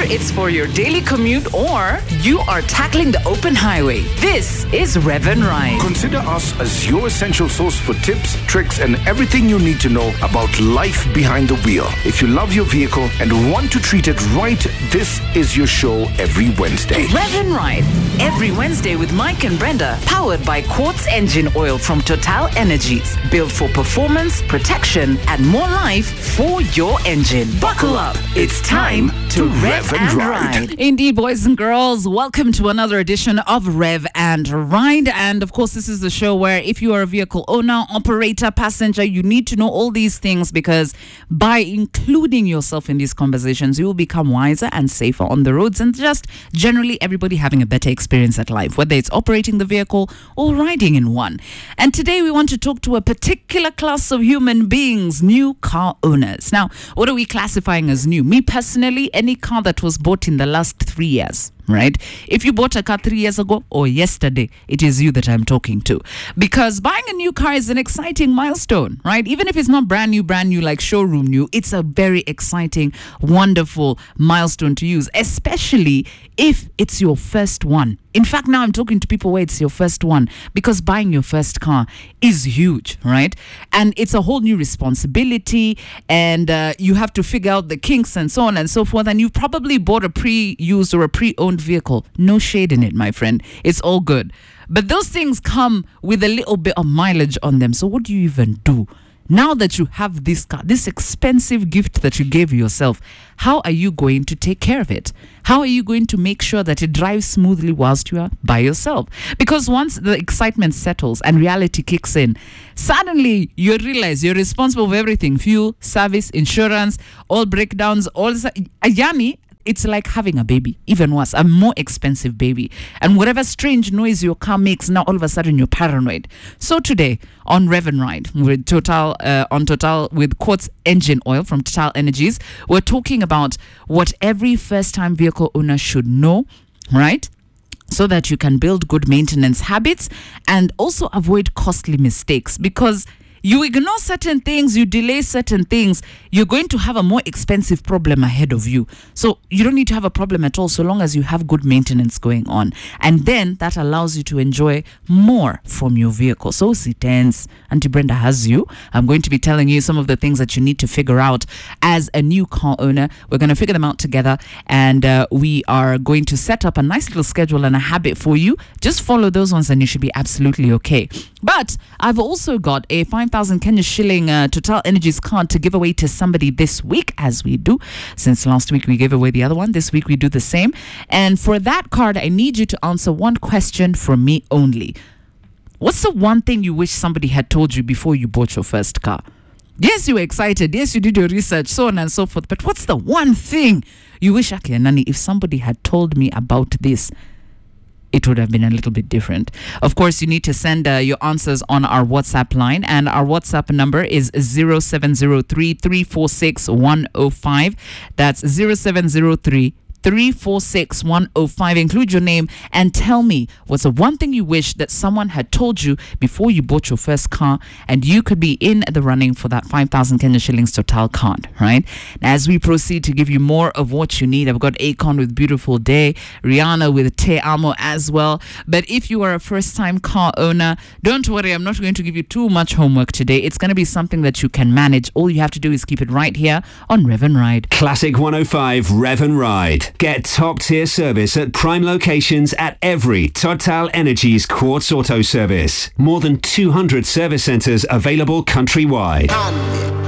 it's for your daily commute or you are tackling the open highway, this is Rev and Ride. Consider us as your essential source for tips, tricks, and everything you need to know about life behind the wheel. If you love your vehicle and want to treat it right, this is your show every Wednesday. Rev and Ride, every Wednesday with Mike and Brenda, powered by Quartz Engine Oil from Total Energies. Built for performance, protection, and more life for your engine. Buckle up. It's time to Rev and Ride. Indeed, boys and girls, welcome to another edition of Rev and Ride. And of course, this is the show where if you are a vehicle owner, operator, passenger, you need to know all these things, because by including yourself in these conversations, you will become wiser and safer on the roads, and just generally everybody having a better experience at life, whether it's operating the vehicle or riding in one. And today we want to talk to a particular class of human beings, new car owners. Now, what are we classifying as new? Me personally, any car that was bought in the last 3 years. Right? If you bought a car 3 years ago or yesterday, it is you that I'm talking to. Because buying a new car is an exciting milestone, right? Even if it's not brand new like showroom new, it's a very exciting, wonderful milestone to use, especially if it's your first one. In fact, now I'm talking to people where it's your first one, because buying your first car is huge, right? And it's a whole new responsibility, and you have to figure out the kinks and so on and so forth. And you've probably bought a pre-used or a pre-owned vehicle. No shade in it, my friend. It's all good. But those things come with a little bit of mileage on them. So what do you even do? Now that you have this car, this expensive gift that you gave yourself, how are you going to take care of it? How are you going to make sure that it drives smoothly whilst you are by yourself? Because once the excitement settles and reality kicks in, suddenly you realize you're responsible for everything: fuel, service, insurance, all breakdowns, all Ayani. It's like having a baby, even worse, a more expensive baby. And whatever strange noise your car makes, now all of a sudden you're paranoid. So today on Rev and Ride with Total with Quartz Engine Oil from Total Energies, we're talking about what every first-time vehicle owner should know, right? So that you can build good maintenance habits and also avoid costly mistakes. Because you ignore certain things, you delay certain things, you're going to have a more expensive problem ahead of you. So you don't need to have a problem at all, so long as you have good maintenance going on. And then that allows you to enjoy more from your vehicle. So sit tense, Auntie Brenda has you. I'm going to be telling you some of the things that you need to figure out as a new car owner. We're going to figure them out together, and we are going to set up a nice little schedule and a habit for you. Just follow those ones and you should be absolutely okay. But I've also got a 5,000 Kenya shilling Total Energies card to give away to somebody this week, as we do. Since last week we gave away the other one, this week we do the same. And for that card, I need you to answer one question from me only. What's the one thing you wish somebody had told you before you bought your first car? Yes, you were excited. Yes, you did your research, so on and so forth. But what's the one thing you wish, Nani, if somebody had told me about this, it would have been a little bit different. Of course, you need to send your answers on our WhatsApp line, and our WhatsApp number is 0703 346 105. That's 0703 346 105. Include your name and tell me what's the one thing you wish that someone had told you before you bought your first car, and you could be in the running for that 5,000 Kenya shillings Total card, right? Now, as we proceed to give you more of what you need, I've got Akon with Beautiful Day, Rihanna with Te Amo as well. But if you are a first-time car owner, don't worry, I'm not going to give you too much homework today. It's going to be something that you can manage. All you have to do is keep it right here on Rev and Ride. Classic 105 Rev and Ride. Get top-tier service at prime locations at every Total Energies Quartz Auto Service. More than 200 service centres available countrywide.